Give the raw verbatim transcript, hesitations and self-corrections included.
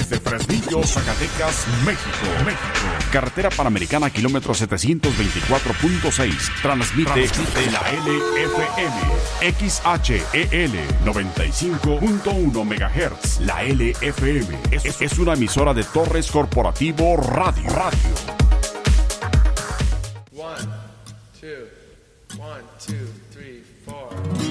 desde Fresnillo, Zacatecas, México. México. Carretera Panamericana, kilómetro setecientos veinticuatro punto seis. Transmite, Transmite la L F M. X H E L noventa y cinco punto uno megahertz. La L F M es, es una emisora de Torres Corporativo Radio. Radio. One, two, one, two, three, four.